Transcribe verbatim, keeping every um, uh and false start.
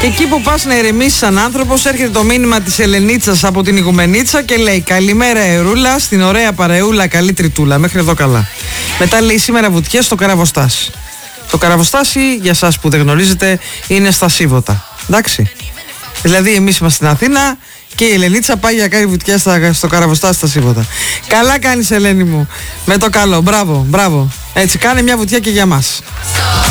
Εκεί που πας να ηρεμήσεις σαν άνθρωπος, έρχεται το μήνυμα της Ελενίτσας από την Ηγουμενίτσα και λέει: καλημέρα Ερούλα, στην ωραία παρεούλα, καλή τριτούλα. Μέχρι εδώ καλά. Μετά λέει: σήμερα βουτιές στο Καραβοστάσι. Το Καραβοστάσι, για σας που δεν γνωρίζετε, είναι στα Σίβωτα. Εντάξει. Δηλαδή, εμείς είμαστε στην Αθήνα και η Ελενίτσα πάει για κάνει βουτιά στο Καραβοστάσι στα Σίβωτα. Καλά κάνεις, Ελένη μου. Με το καλό. Μπράβο, μπράβο. Έτσι, κάνε μια βουτιά και για μας.